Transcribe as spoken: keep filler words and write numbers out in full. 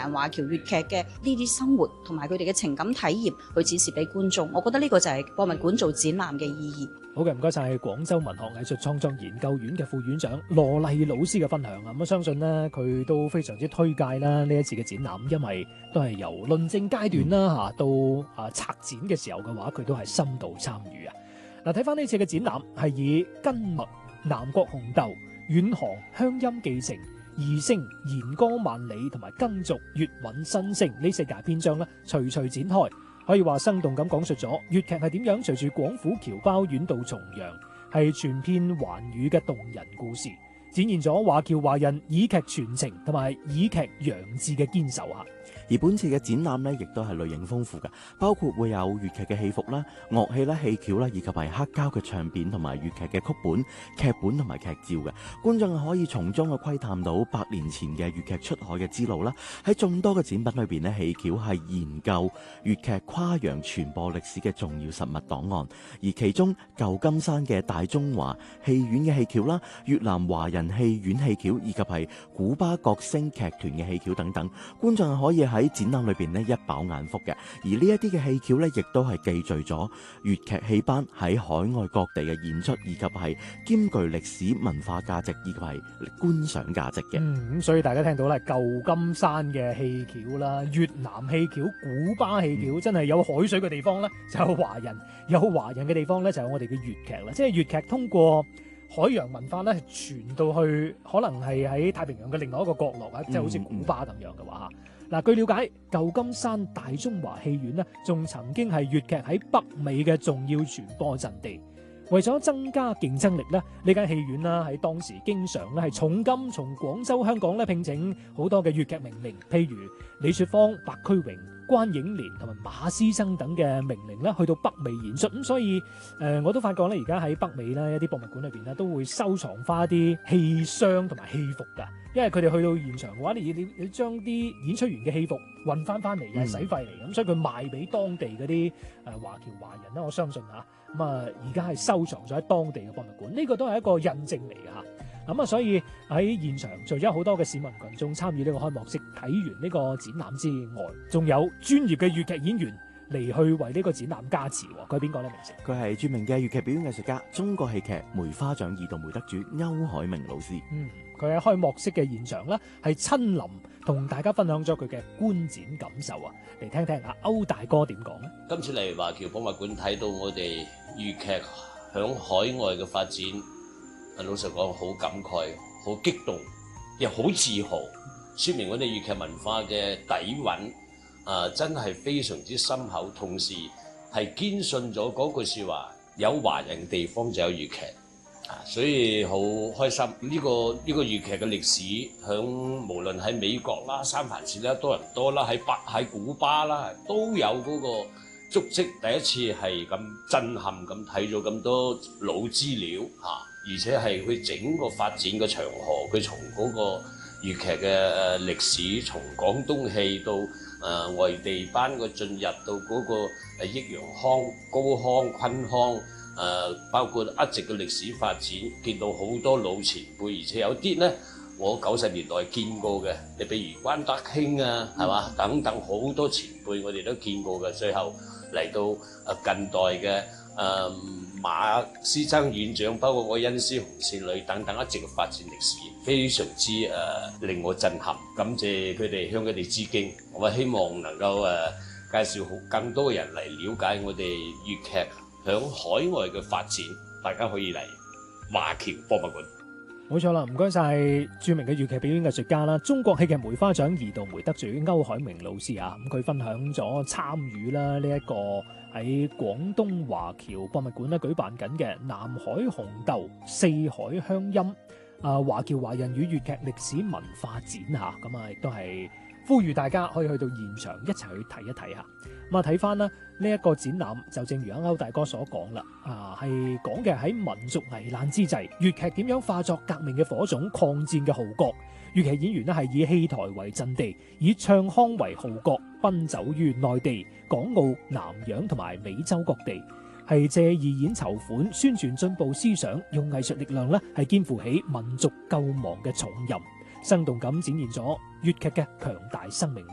人華僑粵劇嘅呢啲生活同埋佢哋嘅情感體驗去展示俾觀眾。我覺得呢個就係博物館做展覽嘅意義。 好嘅，唔該晒廣州文學藝術創作研究院嘅副院長羅麗老師嘅分享啊！咁相信呢，佢都非常之推介啦呢一次嘅展覽，因為都係由論證階段啦嚇到啊策展嘅時候嘅話，佢都係深度參與啊！嗱，睇翻呢次嘅展覽係以根脈、南國紅豆、遠航、鄉音繼承、二聲、弦歌萬里同埋耕俗、粵韻新聲呢四大篇章咧，徐徐展開。可以話生動咁講述咗粵劇係點樣隨住廣府僑胞遠渡重洋，係傳遍寰宇嘅動人故事，展現咗華僑華人以劇傳情同埋以劇揚志嘅堅守啊！ 而本次嘅展覽呢，亦都係類型豐富嘅，包括會有粵劇嘅戲服啦、樂器啦、戲橋啦，以及係黑膠嘅唱片同埋粵劇嘅曲本、劇本同埋劇照嘅。觀眾可以從中去窺探到百年前嘅粵劇出海嘅之路啦。喺眾多嘅展品裏邊呢，戲橋係研究粵劇跨洋傳播歷史嘅重要實物檔案。而其中舊金山嘅大中華戲院嘅戲橋啦、越南華人戲院戲橋，以及係古巴國星劇團嘅戲橋等等，觀眾係可以喺展覽裏邊咧一飽眼福嘅。而呢一啲嘅戲橋咧，亦都係記聚咗粵劇戲班喺海外各地嘅演出，以及係兼具歷史文化價值，以及係觀賞價值嘅。 嗯，咁所以大家聽到咧，舊金山嘅戲橋啦，越南戲橋、古巴戲橋，嗯、真係有海水嘅地方咧就有華人，有華人嘅地方咧就有我哋嘅粵劇啦。即係粵劇通過海洋文化咧傳到去，可能係喺太平洋嘅另外一個角落啊，即係好似古巴咁樣嘅話。嗱，據了解，舊金山大中華戲院呢，仲曾經係粵劇喺北美嘅重要傳播陣地。為咗增加競爭力咧，呢間戲院啦喺當時經常咧係重金從廣州、香港咧聘請好多嘅粵劇名伶，譬如李雪芳、白駒榮、關影蓮同埋馬師曾等嘅名伶咧，去到北美演出。咁所以誒、呃，我都發覺咧，而家喺北美咧一啲博物館裏邊咧，都會收藏翻一啲戲箱同埋戲服㗎。因為佢哋去到現場嘅話，你你你將啲演出完嘅戲服運翻翻嚟，又係使費嚟，咁、嗯、所以佢賣俾當地嗰啲誒華僑華人啦。我相信嚇，咁啊而家係收藏咗喺當地嘅博物館，呢、這個都係一個印證嚟嘅嚇。咁啊，所以喺現場除咗好多嘅市民群眾參與呢個開幕式，睇完呢個展覽之外，仲有專業嘅粵劇演員嚟去為呢個展覽加持。佢係邊個咧？名成？ 佢係著名嘅粵劇表演藝術家、中國戲劇梅花獎二度梅得主歐海明老師。 嗯，佢喺開幕式嘅現場咧，係親臨同大家分享咗佢嘅觀展感受啊！嚟聽聽阿歐大哥點講咧？ 今次嚟華僑博物館睇到我哋粵劇響海外嘅發展，老實講好感慨、好激動，又好自豪，說明我哋粵劇文化嘅底蘊啊，真係非常之深厚，同時係堅信咗嗰句說話：有華人嘅地方就有粵劇啊，所以好開心。呢個呢個粵劇嘅歷史，響無論喺美國啦、三藩市啦、多倫多啦、喺北喺古巴啦，都有嗰個足跡。第一次係咁震撼咁睇咗咁多老資料嚇，而且係佢整個發展嘅長河，佢從嗰個粵劇嘅誒歷史，從廣東戲到誒、呃、外地班嘅進入到嗰個誒益陽腔、高腔、昆腔，誒、呃、包括一直嘅歷史發展，見到好多老前輩，而且有啲咧我九十年代見過嘅，你譬如關德興啊，係嘛等等好多前輩我哋都見過嘅，最後嚟到誒近代嘅誒、呃、馬師曾院長，包括愛恩師、紅線女等等一直嘅發展歷史，非常之誒、呃、令我震撼，感謝佢哋，向佢哋致敬。我希望能夠誒、呃、介紹好更多嘅人嚟了解我哋粵劇響海外嘅發展，大家可以嚟華僑博物館。 冇錯啦，唔該晒著名嘅粵劇表演藝術家啦，中國戲劇梅花獎二度梅得主歐海明老師啊，咁佢分享咗參與啦呢一個喺廣東華僑博物館咧舉辦緊嘅南海紅豆四海鄉音啊華僑華人與粵劇歷史文化展吓，咁啊亦都係呼籲大家可以去到現場一齊去睇一睇下。咁啊睇翻啦呢一個展覽，就正如阿歐大哥所講啦，啊係講嘅喺民族危難之際，粵劇點樣化作革命嘅火種、抗戰嘅號角。粵劇演員咧係以戲台為陣地，以唱腔為號角，奔走於內地、港澳、南洋同埋美洲各地，係借義演籌款、宣傳進步思想，用藝術力量咧係肩負起民族救亡嘅重任，生動咁展現咗粵劇嘅強大生命力。